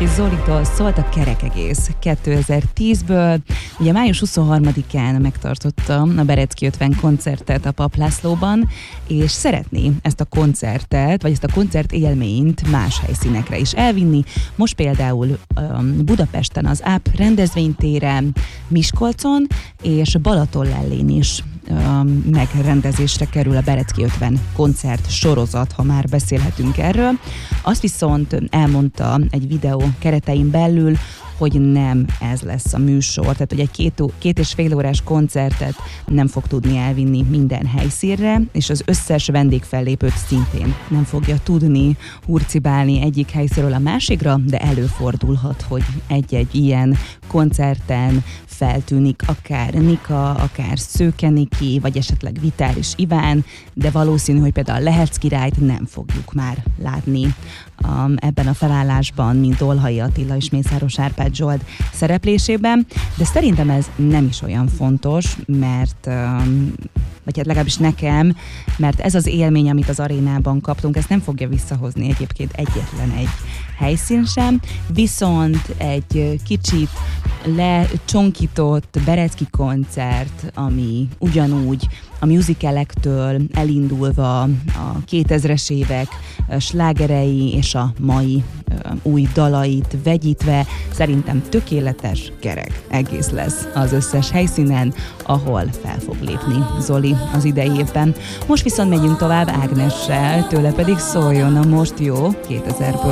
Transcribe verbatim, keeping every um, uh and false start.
Kis Zolitól szólt a Kerek Egész kétezer-tízből. Ugye május huszonharmadikán megtartotta a Berecki ötven koncertet a Papp Lászlóban, és szeretné ezt a koncertet, vagy ezt a koncert élményt más helyszínekre is elvinni. Most például um, Budapesten az á pé rendezvénytéren, Miskolcon és Balatonlellén is um, megrendezésre kerül a Berecki ötven koncert sorozat, ha már beszélhetünk erről. Azt viszont elmondta egy videó keretein belül, hogy nem ez lesz a műsor, tehát hogy egy két, két és fél órás koncertet nem fog tudni elvinni minden helyszínre, és az összes vendégfellépőt szintén nem fogja tudni hurcibálni egyik helyszínről a másikra, de előfordulhat, hogy egy-egy ilyen koncerten feltűnik akár Nika, akár Szőke Niki, vagy esetleg Vitális Iván, de valószínű, hogy például a Lehec királyt nem fogjuk már látni um, ebben a felállásban, mint Olhai Attila és Mészáros Árpád Zsolt szereplésében, de szerintem ez nem is olyan fontos, mert um, vagy hát legalábbis nekem, mert ez az élmény, amit az arénában kaptunk, ezt nem fogja visszahozni egyébként egyetlen egy helyszín sem, viszont egy kicsit lecsonkított Berecki koncert, ami ugyanúgy a musicalektől elindulva a kétezres évek slágerei és a mai új dalait vegyítve, szerintem tökéletes Kerek Egész lesz az összes helyszínen, ahol fel fog lépni Zoli az idei évben. Most viszont megyünk tovább Ágnessel, tőle pedig szóljon a Most jó kétezerből.